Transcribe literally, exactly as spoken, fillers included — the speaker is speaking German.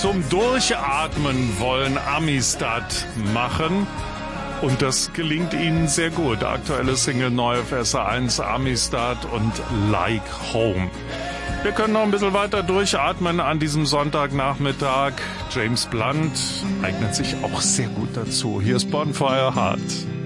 zum Durchatmen wollen Amistad machen. Und das gelingt ihnen sehr gut. Aktuelle Single neu auf S R eins, Amistad und Like Home. Wir können noch ein bisschen weiter durchatmen an diesem Sonntagnachmittag. James Blunt eignet sich auch sehr gut dazu. Hier ist Bonfire Heart.